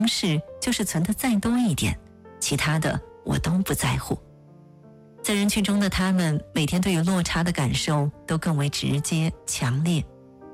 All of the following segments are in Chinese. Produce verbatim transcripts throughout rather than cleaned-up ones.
事就是存得再多一点，其他的我都不在乎。在人群中的他们，每天对于落差的感受都更为直接强烈。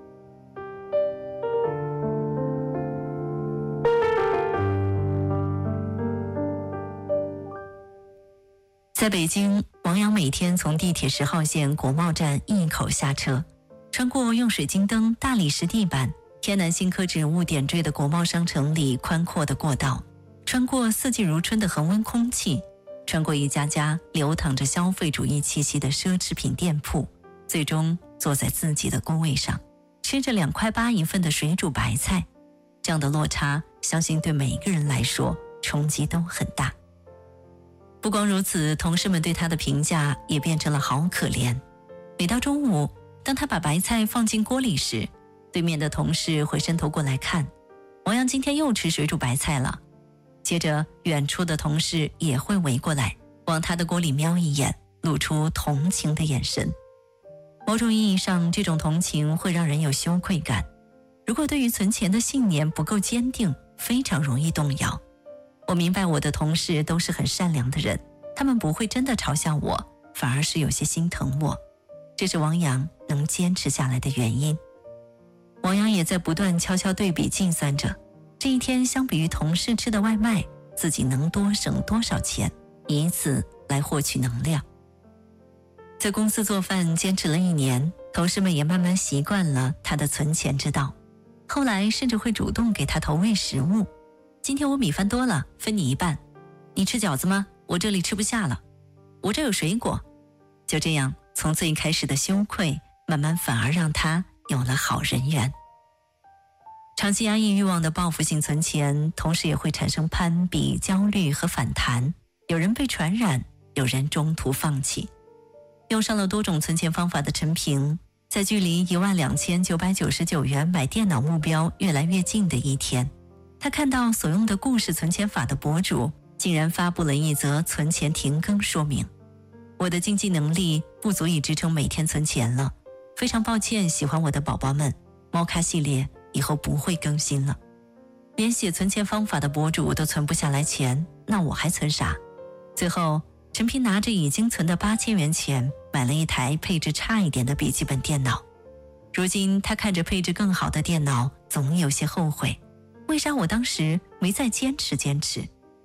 在北京，王阳每天从地铁十号线国贸站一口下车，穿过用水晶灯、大理石地板、天南星科植物点缀的国贸商城里宽阔的过道，穿过四季如春的恒温空气，穿过一家家流淌着消费主义气息的奢侈品店铺，最终坐在自己的工位上，吃着两块八一份的水煮白菜。这样的落差，相信对每一个人来说冲击都很大。不光如此，同事们对他的评价也变成了好可怜。每到中午，当他把白菜放进锅里时，对面的同事会伸头过来看，王阳今天又吃水煮白菜了。接着远处的同事也会围过来，往他的锅里瞄一眼，露出同情的眼神。某种意义上，这种同情会让人有羞愧感。如果对于存钱的信念不够坚定，非常容易动摇。我明白我的同事都是很善良的人，他们不会真的嘲笑我，反而是有些心疼我。这是王阳能坚持下来的原因。王阳也在不断悄悄对比计算着，这一天相比于同事吃的外卖，自己能多省多少钱，以此来获取能量。在公司做饭坚持了一年，同事们也慢慢习惯了他的存钱之道，后来甚至会主动给他投喂食物。今天我米饭多了，分你一半。你吃饺子吗？我这里吃不下了。我这有水果。就这样，从最开始的羞愧，慢慢反而让他有了好人缘。长期压抑欲望的报复性存钱，同时也会产生攀比、焦虑和反弹。有人被传染，有人中途放弃。用上了多种存钱方法的陈平，在距离一万两千九百九十九元买电脑目标越来越近的一天，他看到所用的故事存钱法的博主竟然发布了一则存钱停更说明。我的经济能力不足以支撑每天存钱了，非常抱歉喜欢我的宝宝们，猫咖系列以后不会更新了。连写存钱方法的博主都存不下来钱，那我还存啥？最后陈平拿着已经存的八千元钱，买了一台配置差一点的笔记本电脑。如今他看着配置更好的电脑，总有些后悔，为啥我当时没再坚持坚持？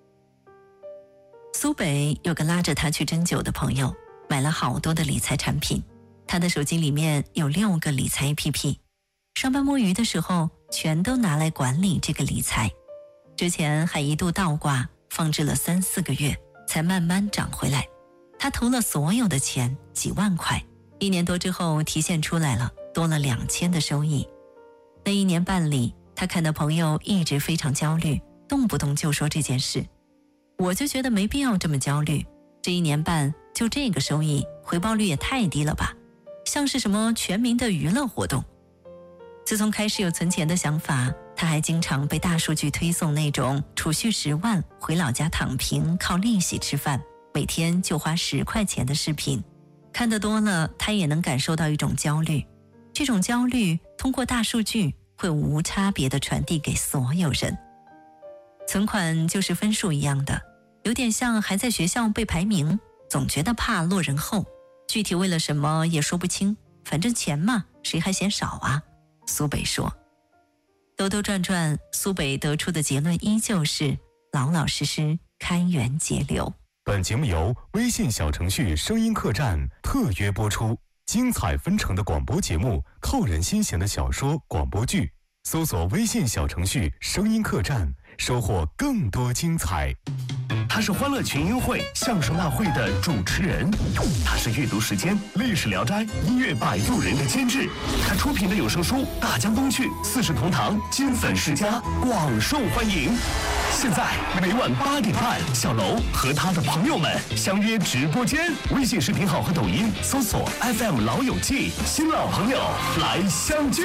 苏北有个拉着他去针灸的朋友，买了好多的理财产品，他的手机里面有六个理财 A P P， 上班摸鱼的时候全都拿来管理这个理财。之前还一度倒挂，放置了三四个月才慢慢涨回来。他投了所有的钱，几万块，一年多之后提现出来了，多了两千的收益。那一年半里，他看到朋友一直非常焦虑，动不动就说这件事。我就觉得没必要这么焦虑，这一年半就这个收益，回报率也太低了吧，像是什么全民的娱乐活动。自从开始有存钱的想法，他还经常被大数据推送那种储蓄十万回老家躺平靠利息吃饭，每天就花十块钱的视频。看得多了，他也能感受到一种焦虑，这种焦虑通过大数据会无差别地传递给所有人。存款就是分数一样的，有点像还在学校被排名，总觉得怕落人后，具体为了什么也说不清，反正钱嘛，谁还嫌少啊？苏北说。兜兜转转，苏北得出的结论依旧是老老实实开源节流。 本节目由微信小程序声音客栈特约播出，精彩纷呈的广播节目，扣人心弦的小说广播剧，搜索微信小程序声音客栈，收获更多精彩。 他是欢乐群英会相声大会的主持人，他是阅读时间历史聊斋音乐摆渡人的监制，他出品的有声书《大江东去》四世同堂金粉世家广受欢迎。现在每晚八点半，小楼和他的朋友们相约直播间，微信视频号和抖音搜索 F M 老友记，新老朋友来相聚。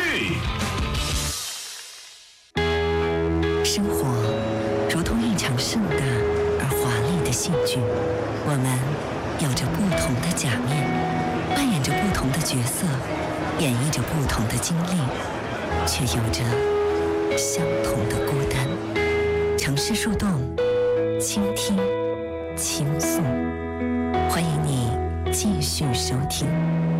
生活如同一场盛大而华丽的戏剧，我们有着不同的假面，扮演着不同的角色，演绎着不同的经历，却有着相同的孤单。 城市树洞，倾听，倾诉。欢迎你继续收听。